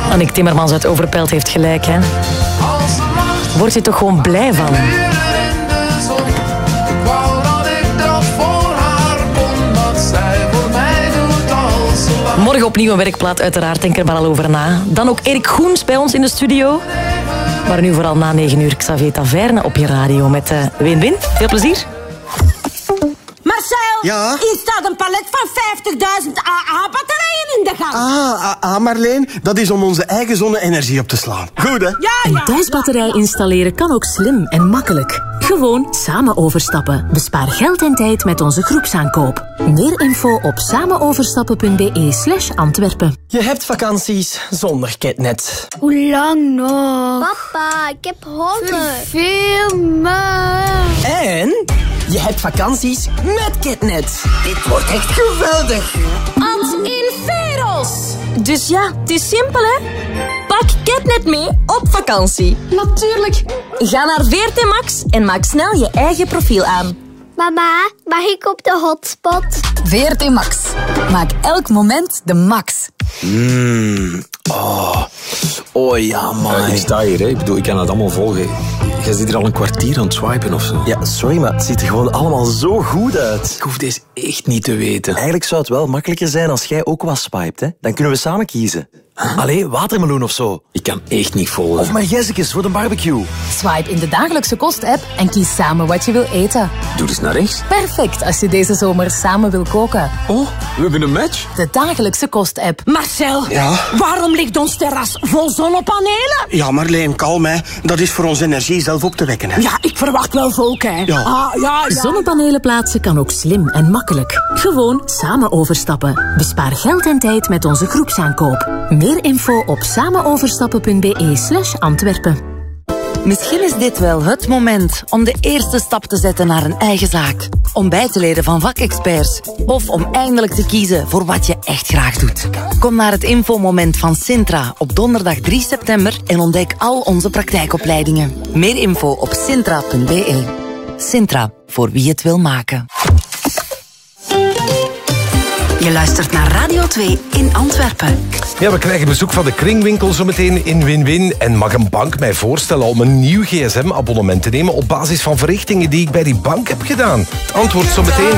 Annick Timmermans uit Overpelt heeft gelijk, hè. Word je toch gewoon blij van? Morgen opnieuw een werkplaat, uiteraard. Denk er maar al over na. Dan ook Erik Goens bij ons in de studio. Maar nu vooral na 9 uur Xavier Taverne op je radio met Win-Win. Veel plezier. Marcel, ja? hier staat een palet van 50.000 AA-batterijen in de gang. Marleen, dat is om onze eigen zonne-energie op te slaan. Goed, hè? Ja. Een thuisbatterij installeren kan ook slim en makkelijk. Gewoon samen overstappen. Bespaar geld en tijd met onze groepsaankoop. Meer info op samenoverstappen.be/Antwerpen. Je hebt vakanties zonder Ketnet. Hoe lang nog? Papa, ik heb honger. Veel maar. En je hebt vakanties met Ketnet. Dit wordt echt geweldig. Ad Inferos. Dus ja, het is simpel, hè? Pak Ketnet mee op vakantie. Natuurlijk. Ga naar VRT Max en maak snel je eigen profiel aan. Mama, mag ik op de hotspot? VRT Max. Maak elk moment de max. Oh ja, man. Ik sta hier, hè. Ik bedoel, ik kan het allemaal volgen. Jij zit hier al een kwartier aan het swipen of zo. Ja, sorry, maar het ziet er gewoon allemaal zo goed uit. Ik hoef deze echt niet te weten. Eigenlijk zou het wel makkelijker zijn als jij ook wat swipet, hè? Dan kunnen we samen kiezen. Allee, watermeloen of zo. Ik kan echt niet volgen. Of margezekes voor de barbecue. Swipe in de dagelijkse kost-app en kies samen wat je wil eten. Doe eens naar rechts. Perfect als je deze zomer samen wil koken. Oh, we hebben een match. De dagelijkse kost-app. Marcel, Ja? waarom ligt ons terras vol zonnepanelen? Ja, Marleen, kalm, hè. Dat is voor onze energie zelf op te wekken, hè. Ja, ik verwacht wel volk, hè. Ja. Ja. Zonnepanelen plaatsen kan ook slim en makkelijk. Gewoon samen overstappen. Bespaar geld en tijd met onze groepsaankoop. Meer info op samenoverstappen.be/Antwerpen. Misschien is dit wel het moment om de eerste stap te zetten naar een eigen zaak. Om bij te leren van vakexperts. Of om eindelijk te kiezen voor wat je echt graag doet. Kom naar het infomoment van Sintra op donderdag 3 september en ontdek al onze praktijkopleidingen. Meer info op sintra.be. Sintra, voor wie het wil maken. Je luistert naar Radio 2 in Antwerpen. Ja, we krijgen bezoek van de Kringwinkel zometeen in Win-Win. En mag een bank mij voorstellen om een nieuw gsm-abonnement te nemen op basis van verrichtingen die ik bij die bank heb gedaan? Het antwoord zometeen.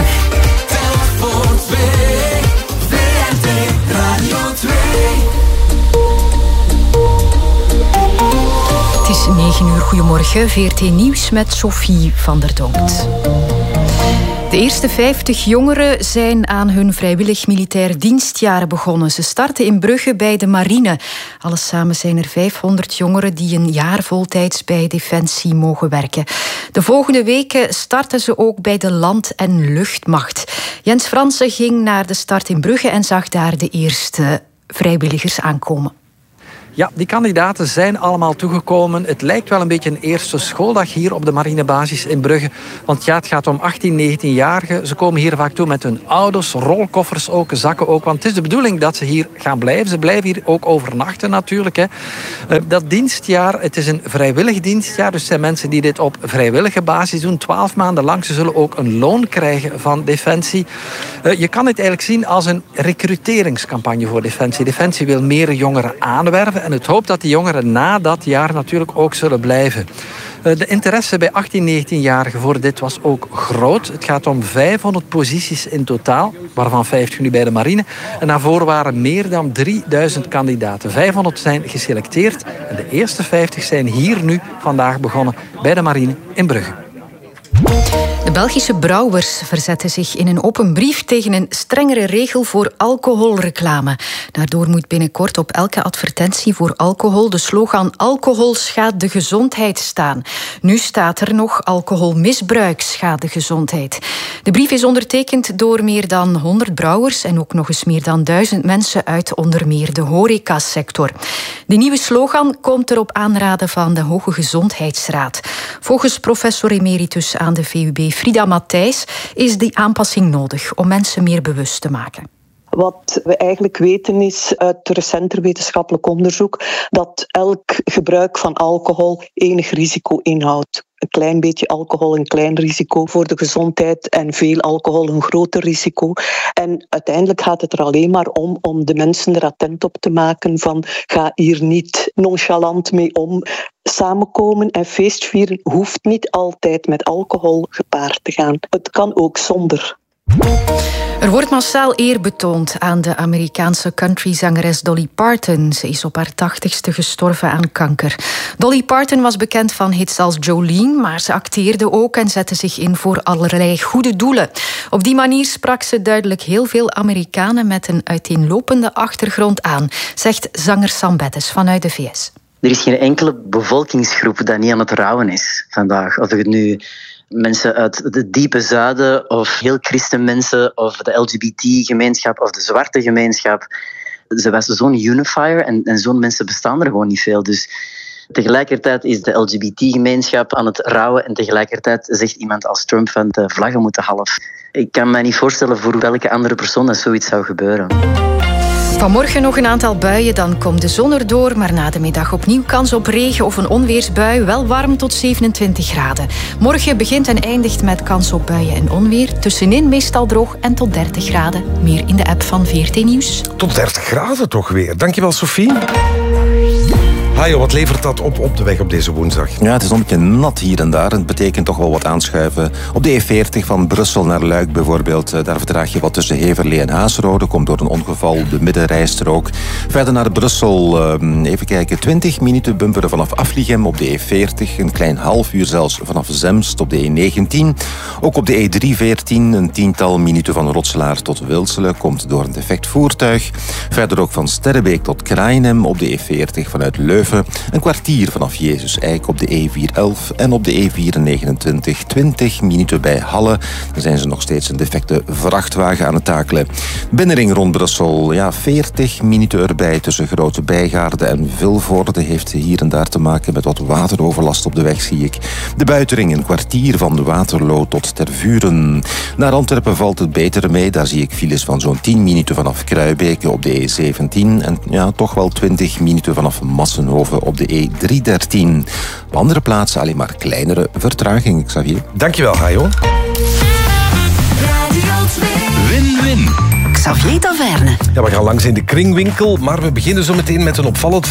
Het is 9 uur. Goedemorgen. VRT Nieuws met Sophie van der Donkt. De eerste 50 jongeren zijn aan hun vrijwillig militair dienstjaar begonnen. Ze starten in Brugge bij de marine. Alles samen zijn er 500 jongeren die een jaar voltijds bij Defensie mogen werken. De volgende weken starten ze ook bij de land- en luchtmacht. Jens Fransen ging naar de start in Brugge en zag daar de eerste vrijwilligers aankomen. Ja, die kandidaten zijn allemaal toegekomen. Het lijkt wel een beetje een eerste schooldag hier op de marinebasis in Brugge. Want ja, het gaat om 18, 19-jarigen. Ze komen hier vaak toe met hun ouders, rolkoffers ook, zakken ook. Want het is de bedoeling dat ze hier gaan blijven. Ze blijven hier ook overnachten natuurlijk. Hè. Dat dienstjaar, het is een vrijwillig dienstjaar. Dus het zijn mensen die dit op vrijwillige basis doen. 12 maanden lang. Ze zullen ook een loon krijgen van Defensie. Je kan het eigenlijk zien als een recruteringscampagne voor Defensie. Defensie wil meer jongeren aanwerven. En het hoopt dat die jongeren na dat jaar natuurlijk ook zullen blijven. De interesse bij 18, 19-jarigen voor dit was ook groot. Het gaat om 500 posities in totaal, waarvan 50 nu bij de marine. En daarvoor waren meer dan 3000 kandidaten. 500 zijn geselecteerd en de eerste 50 zijn hier nu vandaag begonnen bij de marine in Brugge. De Belgische brouwers verzetten zich in een open brief tegen een strengere regel voor alcoholreclame. Daardoor moet binnenkort op elke advertentie voor alcohol de slogan "alcohol schaadt de gezondheid" staan. Nu staat er nog "alcoholmisbruik schaadt de gezondheid". De brief is ondertekend door meer dan 100 brouwers en ook nog eens meer dan 1000 mensen uit onder meer de horecasector. De nieuwe slogan komt er op aanraden van de Hoge Gezondheidsraad. Volgens professor emeritus aan de VUB Frida Matthijs is die aanpassing nodig om mensen meer bewust te maken. Wat we eigenlijk weten is uit recenter wetenschappelijk onderzoek dat elk gebruik van alcohol enig risico inhoudt. een klein beetje alcohol een klein risico voor de gezondheid en veel alcohol een groter risico. En uiteindelijk gaat het er alleen maar om de mensen er attent op te maken van ga hier niet nonchalant mee om. Samenkomen en feestvieren hoeft niet altijd met alcohol gepaard te gaan. Het kan ook zonder. Er wordt massaal eer betoond aan de Amerikaanse countryzangeres Dolly Parton. Ze is op haar 80ste gestorven aan kanker. Dolly Parton was bekend van hits als Jolene, maar ze acteerde ook en zette zich in voor allerlei goede doelen. Op die manier sprak ze duidelijk heel veel Amerikanen met een uiteenlopende achtergrond aan, zegt zanger Sam Bettes vanuit de VS. Er is geen enkele bevolkingsgroep dat niet aan het rouwen is vandaag. Of het nu mensen uit het diepe zuiden of heel christenmensen of de LGBT-gemeenschap of de zwarte gemeenschap. Ze was zo'n unifier en zo'n mensen bestaan er gewoon niet veel. Dus tegelijkertijd is de LGBT-gemeenschap aan het rouwen en tegelijkertijd zegt iemand als Trump van de vlaggen moeten half. Ik kan me niet voorstellen voor welke andere persoon dat zoiets zou gebeuren. Vanmorgen nog een aantal buien, dan komt de zon erdoor, maar na de middag opnieuw kans op regen of een onweersbui, wel warm tot 27 graden. Morgen begint en eindigt met kans op buien en onweer. Tussenin meestal droog en tot 30 graden. Meer in de app van VRT Nieuws. Tot 30 graden toch weer. Dankjewel, Sophie. Hajo, wat levert dat op de weg op deze woensdag? Ja, het is nog een beetje nat hier en daar. Het betekent toch wel wat aanschuiven. Op de E40 van Brussel naar Luik bijvoorbeeld. Daar vertraag je wat tussen Heverlee en Haasrode. Komt door een ongeval de middenrijstrook. Verder naar Brussel, even kijken, 20 minuten bumperen vanaf Afligem op de E40. Een klein half uur zelfs vanaf Zemst op de E19. Ook op de E314 een tiental minuten van Rotselaar tot Wilselen. Komt door een defect voertuig. Verder ook van Sterrebeek tot Kraaienhem op de E40 vanuit Leuven. Een kwartier vanaf Jezus Eik op de E411 en op de E429 20 minuten bij Halle. Dan zijn ze nog steeds een defecte vrachtwagen aan het takelen. Binnenring rond Brussel, 40 minuten erbij tussen Grote Bijgaarde en Vilvoorde. Heeft hier en daar te maken met wat wateroverlast op de weg, zie ik. De buitenring een kwartier van Waterloo tot Tervuren. Naar Antwerpen valt het beter mee. Daar zie ik files van zo'n 10 minuten vanaf Kruibeke op de E17 en toch wel 20 minuten vanaf Massenhoven op de E313. Op andere plaatsen alleen maar kleinere vertragingen, Xavier. Dankjewel, Hajo. Win-win. Xavier Taverne. Ja, we gaan langs in de Kringwinkel, maar we beginnen zo meteen met een opvallend